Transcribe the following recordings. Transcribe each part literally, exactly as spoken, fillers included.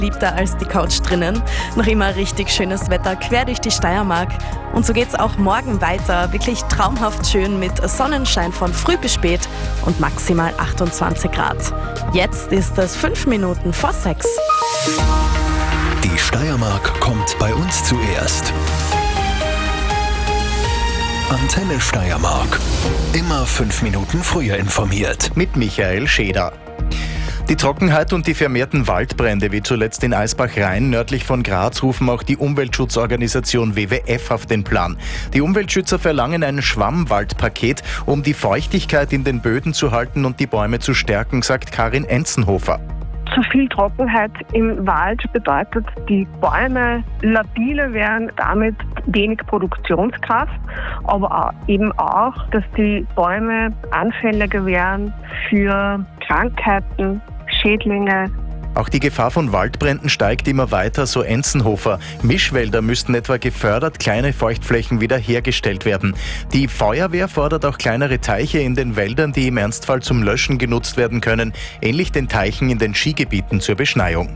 beliebter als die Couch drinnen. Noch immer richtig schönes Wetter quer durch die Steiermark. Und so geht's auch morgen weiter. Wirklich traumhaft schön mit Sonnenschein von früh bis spät und maximal achtundzwanzig Grad. Jetzt ist es fünf Minuten vor sechs. Die Steiermark kommt bei uns zuerst. Antenne Steiermark. Immer fünf Minuten früher informiert. Mit Michael Scheder. Die Trockenheit und die vermehrten Waldbrände, wie zuletzt in Eisbach-Rhein nördlich von Graz, rufen auch die Umweltschutzorganisation W W F auf den Plan. Die Umweltschützer verlangen ein Schwammwaldpaket, um die Feuchtigkeit in den Böden zu halten und die Bäume zu stärken, sagt Karin Enzenhofer. Zu viel Trockenheit im Wald bedeutet, die Bäume labiler werden, damit wenig Produktionskraft, aber auch, eben auch, dass die Bäume anfälliger werden für Krankheiten, Schädlinge. Auch die Gefahr von Waldbränden steigt immer weiter, so Enzenhofer. Mischwälder müssten etwa gefördert, kleine Feuchtflächen wiederhergestellt werden. Die Feuerwehr fordert auch kleinere Teiche in den Wäldern, die im Ernstfall zum Löschen genutzt werden können, ähnlich den Teichen in den Skigebieten zur Beschneiung.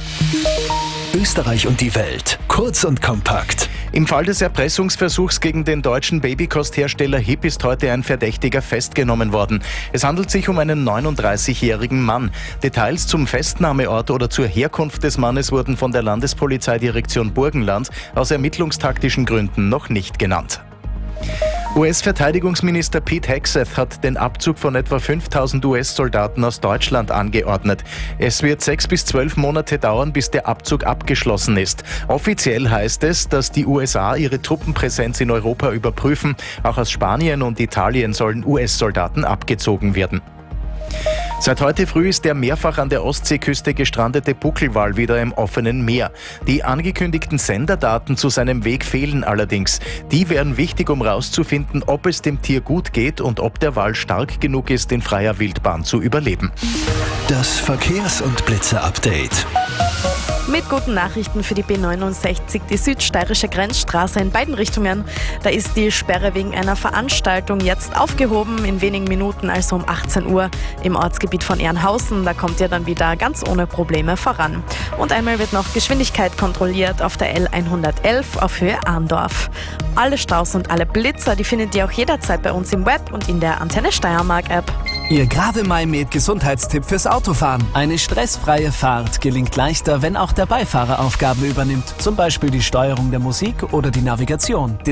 Österreich und die Welt. Kurz und kompakt. Im Fall des Erpressungsversuchs gegen den deutschen Babykosthersteller H I P ist heute ein Verdächtiger festgenommen worden. Es handelt sich um einen neununddreißigjährigen Mann. Details zum Festnahmeort oder zur Herkunft des Mannes wurden von der Landespolizeidirektion Burgenland aus ermittlungstaktischen Gründen noch nicht genannt. U S-Verteidigungsminister Pete Hegseth hat den Abzug von etwa fünftausend U S-Soldaten aus Deutschland angeordnet. Es wird sechs bis zwölf Monate dauern, bis der Abzug abgeschlossen ist. Offiziell heißt es, dass die U S A ihre Truppenpräsenz in Europa überprüfen. Auch aus Spanien und Italien sollen U S-Soldaten abgezogen werden. Seit heute früh ist der mehrfach an der Ostseeküste gestrandete Buckelwal wieder im offenen Meer. Die angekündigten Senderdaten zu seinem Weg fehlen allerdings. Die wären wichtig, um herauszufinden, ob es dem Tier gut geht und ob der Wal stark genug ist, in freier Wildbahn zu überleben. Das Verkehrs- und Blitze-Update. Mit guten Nachrichten für die B neunundsechzig, die südsteirische Grenzstraße in beiden Richtungen. Da ist die Sperre wegen einer Veranstaltung jetzt aufgehoben, in wenigen Minuten, also um achtzehn Uhr im Ortsgebiet von Ehrenhausen. Da kommt ihr dann wieder ganz ohne Probleme voran. Und einmal wird noch Geschwindigkeit kontrolliert auf der L hundertelf auf Höhe Arndorf. Alle Staus und alle Blitzer, die findet ihr auch jederzeit bei uns im Web und in der Antenne Steiermark App. Ihr Gravemai-Med Gesundheitstipp fürs Autofahren. Eine stressfreie Fahrt gelingt leichter, wenn auch der Beifahrer Aufgaben übernimmt. Zum Beispiel die Steuerung der Musik oder die Navigation.